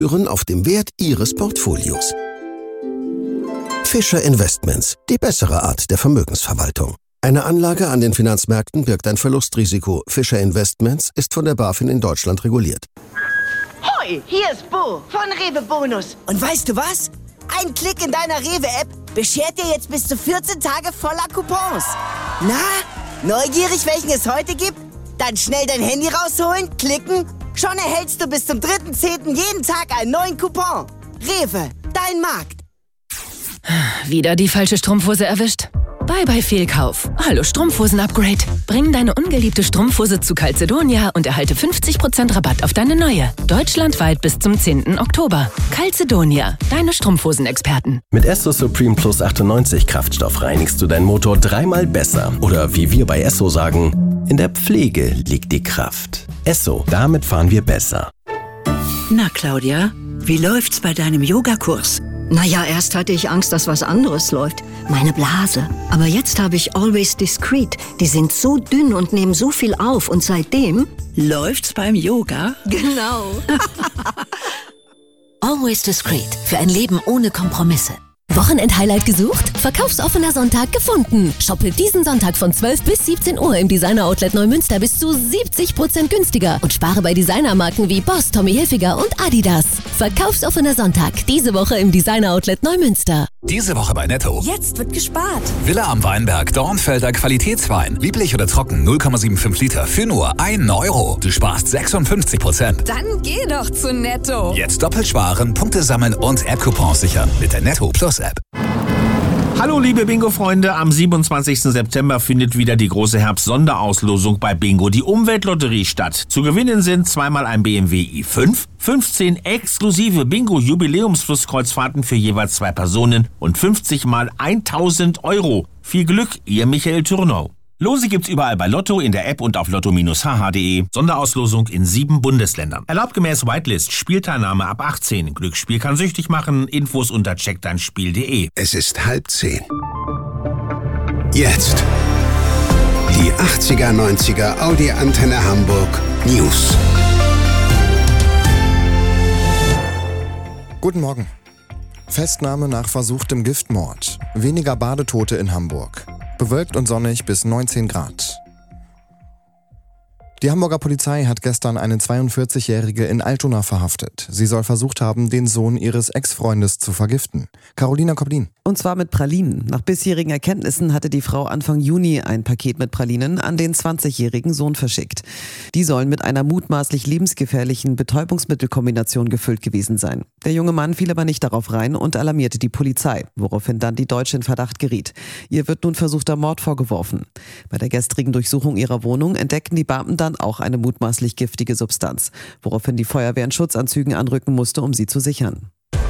auf dem Wert Ihres Portfolios. Fischer Investments, die bessere Art der Vermögensverwaltung. Eine Anlage an den Finanzmärkten birgt ein Verlustrisiko. Fischer Investments ist von der BaFin in Deutschland reguliert. Hoi, hier ist Bo von Rewe Bonus. Und weißt du was? Ein Klick in deiner Rewe-App beschert dir jetzt bis zu 14 Tage voller Coupons. Na, neugierig, welchen es heute gibt? Dann schnell dein Handy rausholen, klicken. Schon erhältst du bis zum 3.10. jeden Tag einen neuen Coupon. Rewe, dein Markt. Wieder die falsche Strumpfhose erwischt? Bye Fehlkauf. Hallo Strumpfhosen-Upgrade. Bring deine ungeliebte Strumpfhose zu Calzedonia und erhalte 50% Rabatt auf deine neue. Deutschlandweit bis zum 10. Oktober. Calzedonia, deine Strumpfhosen-Experten. Mit Esso Supreme Plus 98 Kraftstoff reinigst du deinen Motor 3-mal besser. Oder wie wir bei Esso sagen, in der Pflege liegt die Kraft. Esso, damit fahren wir besser. Na Claudia, wie läuft's bei deinem Yogakurs? Naja, erst hatte ich Angst, dass was anderes läuft. Meine Blase. Aber jetzt habe ich Always Discreet. Die sind so dünn und nehmen so viel auf. Und seitdem... Läuft's beim Yoga? Genau. Always Discreet. Für ein Leben ohne Kompromisse. Wochenend-Highlight gesucht? Verkaufsoffener Sonntag gefunden. Shoppe diesen Sonntag von 12 bis 17 Uhr im Designer-Outlet Neumünster bis zu 70% günstiger und spare bei Designermarken wie Boss, Tommy Hilfiger und Adidas. Verkaufsoffener Sonntag, diese Woche im Designer-Outlet Neumünster. Diese Woche bei Netto. Jetzt wird gespart. Villa am Weinberg, Dornfelder Qualitätswein. Lieblich oder trocken, 0,75 Liter für nur 1 Euro. Du sparst 56%. Dann geh doch zu Netto. Jetzt doppelt sparen, Punkte sammeln und App-Coupons sichern mit der Netto Plus App. Hallo liebe Bingo-Freunde, am 27. September findet wieder die große Herbst-Sonderauslosung bei Bingo, die Umweltlotterie, statt. Zu gewinnen sind zweimal ein BMW i5, 15 exklusive Bingo-Jubiläumsflusskreuzfahrten für jeweils 2 Personen und 50 mal 1000 Euro. Viel Glück, Ihr Michael Thürnau. Lose gibt's überall bei Lotto, in der App und auf lotto-hh.de. Sonderauslosung in 7 Bundesländern. Erlaubt gemäß Whitelist. Spielteilnahme ab 18. Glücksspiel kann süchtig machen. Infos unter checkdeinspiel.de. Es ist 9:30. Jetzt die 80er, 90er Audi Antenne Hamburg News. Guten Morgen. Festnahme nach versuchtem Giftmord. Weniger Badetote in Hamburg. Bewölkt und sonnig bis 19 Grad. Die Hamburger Polizei hat gestern eine 42-Jährige in Altona verhaftet. Sie soll versucht haben, den Sohn ihres Ex-Freundes zu vergiften. Carolina Koblin. Und zwar mit Pralinen. Nach bisherigen Erkenntnissen hatte die Frau Anfang Juni ein Paket mit Pralinen an den 20-jährigen Sohn verschickt. Die sollen mit einer mutmaßlich lebensgefährlichen Betäubungsmittelkombination gefüllt gewesen sein. Der junge Mann fiel aber nicht darauf rein und alarmierte die Polizei, woraufhin dann die Deutsche in Verdacht geriet. Ihr wird nun versuchter Mord vorgeworfen. Bei der gestrigen Durchsuchung ihrer Wohnung entdeckten die Beamten dann auch eine mutmaßlich giftige Substanz, woraufhin die Feuerwehr in Schutzanzügen anrücken musste, um sie zu sichern.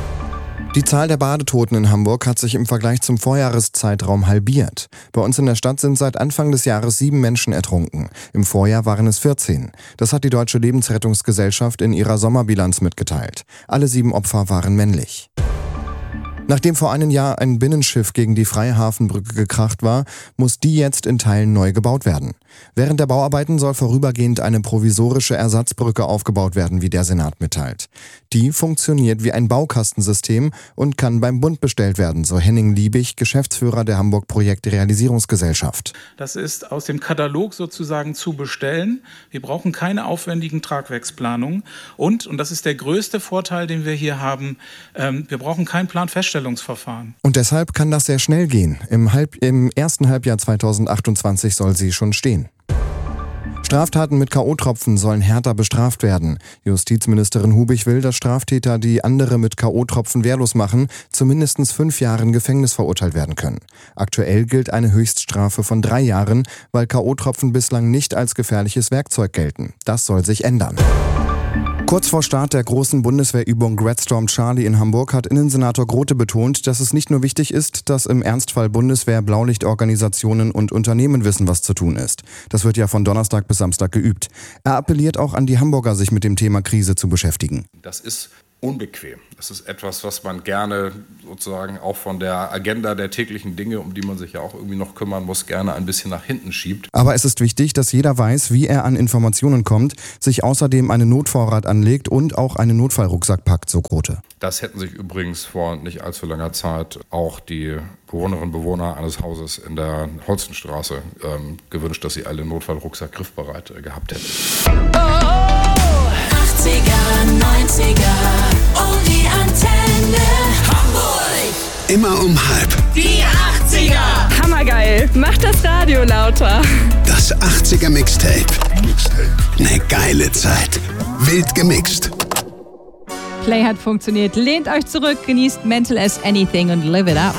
Die Zahl der Badetoten in Hamburg hat sich im Vergleich zum Vorjahreszeitraum halbiert. Bei uns in der Stadt sind seit Anfang des Jahres 7 Menschen ertrunken. Im Vorjahr waren es 14. Das hat die Deutsche Lebensrettungsgesellschaft in ihrer Sommerbilanz mitgeteilt. Alle 7 Opfer waren männlich. Nachdem vor einem Jahr ein Binnenschiff gegen die Freihafenbrücke gekracht war, muss die jetzt in Teilen neu gebaut werden. Während der Bauarbeiten soll vorübergehend eine provisorische Ersatzbrücke aufgebaut werden, wie der Senat mitteilt. Die funktioniert wie ein Baukastensystem und kann beim Bund bestellt werden, so Henning Liebig, Geschäftsführer der Hamburg Projekte Realisierungsgesellschaft. Das ist aus dem Katalog sozusagen zu bestellen. Wir brauchen keine aufwendigen Tragwerksplanungen und das ist der größte Vorteil, den wir hier haben, wir brauchen kein Planfeststellungsverfahren. Und deshalb kann das sehr schnell gehen. Im ersten Halbjahr 2028 soll sie schon stehen. Straftaten mit K.O.-Tropfen sollen härter bestraft werden. Justizministerin Hubig will, dass Straftäter, die andere mit K.O.-Tropfen wehrlos machen, zu mindestens 5 Jahren Gefängnis verurteilt werden können. Aktuell gilt eine Höchststrafe von 3 Jahren, weil K.O.-Tropfen bislang nicht als gefährliches Werkzeug gelten. Das soll sich ändern. Kurz vor Start der großen Bundeswehrübung Red Storm Charlie in Hamburg hat Innensenator Grote betont, dass es nicht nur wichtig ist, dass im Ernstfall Bundeswehr, Blaulichtorganisationen und Unternehmen wissen, was zu tun ist. Das wird ja von Donnerstag bis Samstag geübt. Er appelliert auch an die Hamburger, sich mit dem Thema Krise zu beschäftigen. Das ist unbequem. Das ist etwas, was man gerne sozusagen auch von der Agenda der täglichen Dinge, um die man sich ja auch irgendwie noch kümmern muss, gerne ein bisschen nach hinten schiebt. Aber es ist wichtig, dass jeder weiß, wie er an Informationen kommt, sich außerdem einen Notvorrat anlegt und auch einen Notfallrucksack packt, so Grote. Das hätten sich übrigens vor nicht allzu langer Zeit auch die Bewohnerinnen und Bewohner eines Hauses in der Holstenstraße gewünscht, dass sie alle Notfallrucksack griffbereit gehabt hätten. 80er, 90er, oh die Antenne. Hamburg. Immer um 9:30. Die 80er. Hammergeil. Mach das Radio lauter. Das 80er Mixtape. Eine geile Zeit. Wild gemixt. Play hat funktioniert. Lehnt euch zurück, genießt Mental as Anything und live it up.